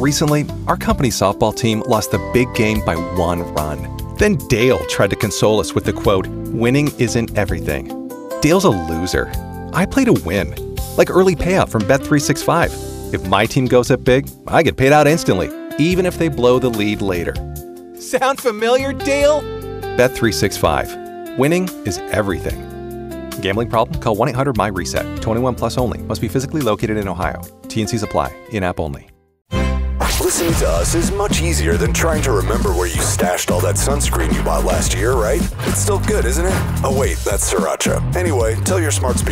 Recently, our company's softball team lost the big game by 1 run. Then Dale tried to console us with the quote, "Winning isn't everything." Dale's a loser. I play to win. Like early payout from Bet365. If my team goes up big, I get paid out instantly, even if they blow the lead later. Sound familiar, Dale? Bet365. Winning is everything. Gambling problem? Call 1-800-MY-RESET. 21 plus only. Must be physically located in Ohio. T&Cs apply. In-app only. Listening to us is much easier than trying to remember where you stashed all that sunscreen you bought last year, right? It's still good, isn't it? Oh wait, that's Sriracha. Anyway, tell your smart speaker